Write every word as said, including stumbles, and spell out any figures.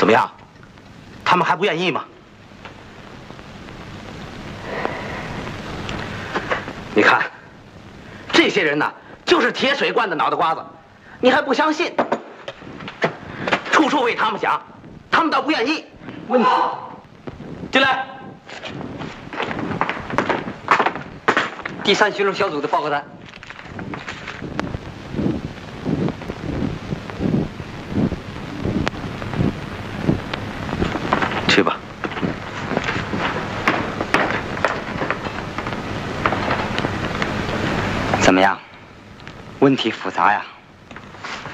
怎么样？他们还不愿意吗？你看，这些人呢，就是铁水灌的脑袋瓜子，你还不相信？处处为他们想，他们倒不愿意。问题，进来。 第三巡逻小组的报告单。 去吧。 怎么样？问题复杂呀。